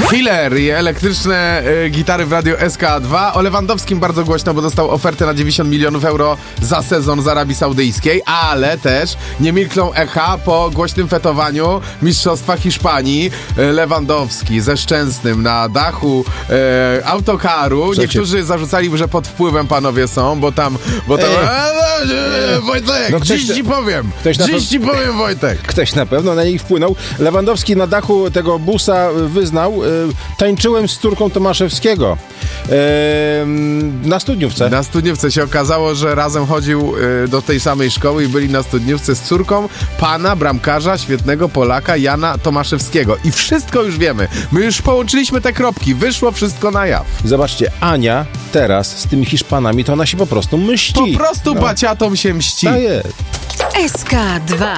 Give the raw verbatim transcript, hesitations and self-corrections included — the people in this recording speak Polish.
Killer i elektryczne y, gitary w radiu S K dwa. O Lewandowskim bardzo głośno, bo dostał ofertę na dziewięćdziesiąt milionów euro za sezon z Arabii Saudyjskiej, ale też nie milkną echa po głośnym fetowaniu Mistrzostwa Hiszpanii. Y, Lewandowski ze Szczęsnym na dachu y, autokaru. Słuchajcie. Niektórzy zarzucali, że pod wpływem panowie są, bo tam... Bo tam Ej. e, e, Wojtek, No ktoś dziś te- ci powiem, ktoś na dziś pe- ci powiem, Wojtek. Ktoś na pewno na nich wpłynął. Lewandowski na dachu tego busa wyznał, y, tańczyłem z córką Tomaszewskiego y, na studniówce. Na studniówce się okazało, że razem chodził y, do tej samej szkoły i byli na studniówce z córką pana bramkarza, świetnego Polaka Jana Tomaszewskiego. I wszystko już wiemy. My już połączyliśmy te kropki. Wyszło wszystko na jaw. Zobaczcie, Ania teraz z tymi Hiszpanami, to ona się po prostu mści. Po prostu No. baciatom się mści. Tak jest. S K dwa.